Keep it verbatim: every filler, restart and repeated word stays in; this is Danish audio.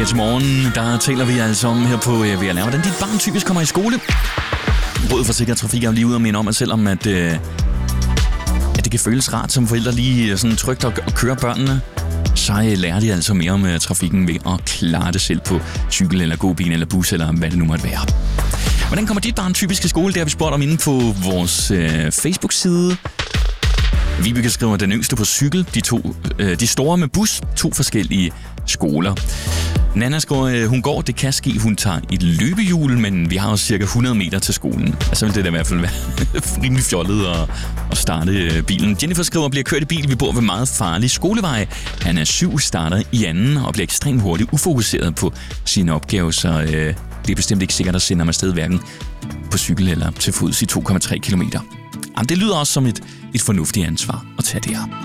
Her til morgen, der taler vi altså om her på øh, V L R, hvordan dit barn typisk kommer i skole. Rådet for Sikker Trafik er lige ude og minde om, at selvom at, øh, at det kan føles rart som forældre lige sådan trygt at, at køre børnene, så øh, lærer de altså mere om øh, trafikken ved at klare det selv på cykel eller gåbil eller bus eller hvad det nu måtte være. Hvordan kommer dit barn typisk i skole? Det har vi spurgt om inde på vores øh, Facebook-side. Vibeke skriver, den yngste på cykel, de, to, øh, de store med bus, to forskellige skoler. Nana skriver, øh, hun går, det kan ske, hun tager et løbehjul, men vi har også cirka hundrede meter til skolen. Altså vil det da i hvert fald være rimelig fjollet at, at starte øh, bilen. Jennifer skriver, bliver kørt i bil, vi bor ved meget farlige skoleveje. Han er syv, starter i anden og bliver ekstremt hurtigt ufokuseret på sine opgaver, så øh, det er bestemt ikke sikkert at sende ham afsted hverken på cykel eller til fods i to komma tre kilometer. Jamen, det lyder også som et, et fornuftigt ansvar at tage det her.